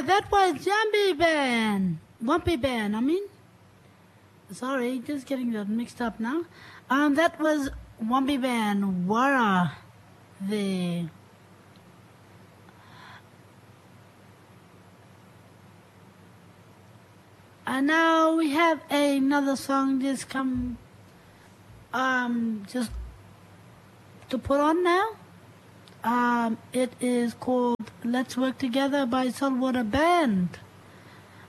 that was Jumpy Band. Wumpy Band, I mean. Sorry, just getting that mixed up now. That was Wumpy Band, Wara. And now we have another song just just to put on now. It is called Let's Work Together by Saltwater Band.